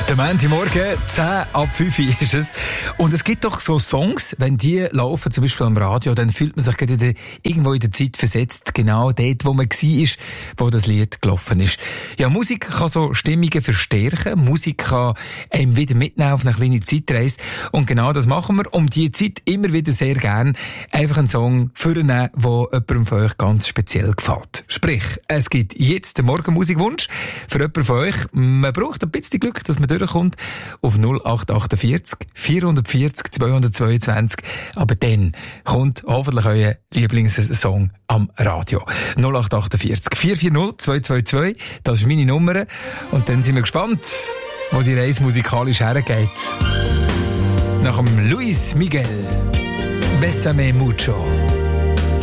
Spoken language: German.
Der Montagmorgen, 10 ab 5 ist es. Und es gibt doch so Songs, wenn die laufen, zum Beispiel am Radio, dann fühlt man sich gerade irgendwo in der Zeit versetzt, genau dort, wo man war, wo das Lied gelaufen ist. Ja, Musik kann so Stimmungen verstärken. Musik kann einem wieder mitnehmen auf eine kleine Zeitreise. Und genau das machen wir um die Zeit immer wieder sehr gern. Einfach einen Song vornehmen, der jemandem von euch ganz speziell gefällt. Sprich, es gibt jetzt den Morgenmusikwunsch für jemanden von euch. Man braucht ein bisschen Glück, dass man durchkommt auf 0848 440 222. Aber dann kommt hoffentlich euer Lieblingssong am Radio. 0848 440 222. Das ist meine Nummer. Und dann sind wir gespannt, wo die Reise musikalisch hergeht. Nach dem Luis Miguel. Bésame mucho.